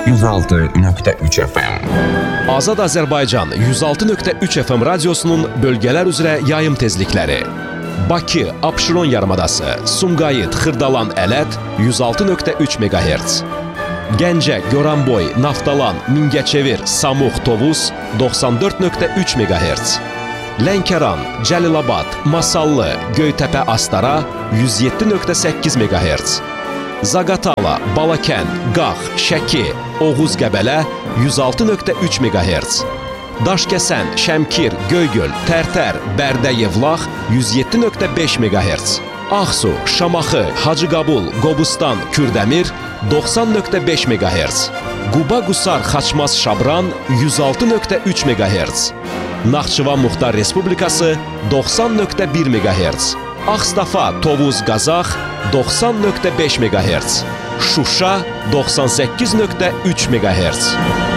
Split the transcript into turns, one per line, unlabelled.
106.3 FM.
Azad Azərbaycan 106.3 FM radiosunun bölgələr üzrə yayım tezlikləri. Bakı, Abşeron yarımadası, Sumqayıt, Xırdalan, Ələt 106.3 MHz. Gəncə, Goranboy, Naftalan, Mingəçevir, Samux, Tovuz 94.3 MHz. Lənkəran, Cəlilabad, Masallı, Göytəpə, Astara 107.8 MHz. Zaqatala, Balakən, Qax, Şəki, Oğuz, Qəbələ 106.3 MHz. Daşkəsən, Şəmkir, Göygöl, Tərtər, Bərdə, Yevlax 107.5 MHz. Ağsu, Şamaxı, Hacıqabul, Qobustan, Kürdəmir 90.5 MHz. Quba, Qusar, Xaçmaz, Şabran 106.3 MHz. Naxçıvan Muxtar Respublikası 90.1 MHz. Ağstafa, Tovuz, Qazax 90.5 MHz. Şuşa 98.3 MHz.